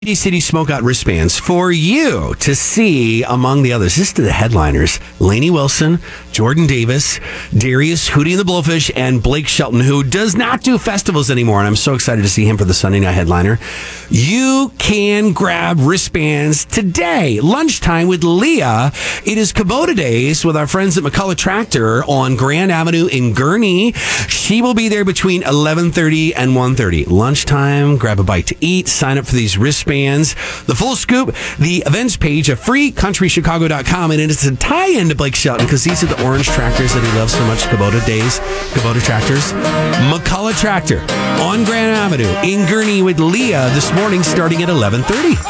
City Smokeout wristbands for you to see among the others. This is to the headliners: Lainey Wilson, Jordan Davis, Darius Hootie and the Blowfish, and Blake Shelton, who does not do festivals anymore. And I'm so excited to see him for the Sunday night headliner. You can grab wristbands today, lunchtime with Leah. It is Kubota Days with our friends at McCullough Tractor on Grand Avenue in Gurnee. She will be there between 11:30 and 1:30. Lunchtime, grab a bite to eat, sign up for these wristbands. The full scoop, the events page of freecountrychicago.com, and it's a tie-in to Blake Shelton because these are the orange tractors that he loves so much. Kubota Days, Kubota Tractors. McCullough Tractor on Grand Avenue in Gurnee with Leah this morning starting at 11:30.